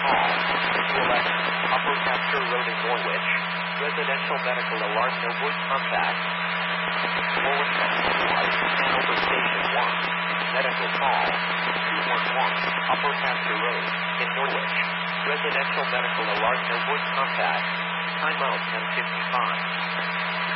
call. Select Upper Capture Road in Norwich. Residential medical alarm, no voice contact. Forward Light, Hanover Station 1. Medical call. 211 Upper Capture Road in Norwich. Residential medical alarm, no voice contact. Timeout 10:55.